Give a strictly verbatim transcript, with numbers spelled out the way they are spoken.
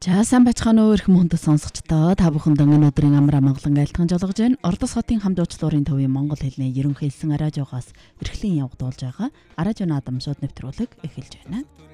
За сайн бацхан өөрх мөндөд сонсогчдоо та бүхэнд энэ өдрийн амраа Монголын айлтхан жолгож байна. Ордос хотын хамт уучлалын төвийн Монгол хэлний ерөнхий хэлсэн аражуугаас эрхлэн явагдуулж байгаа аражуу наадам шууд нэвтрүүлэг эхэлж байна.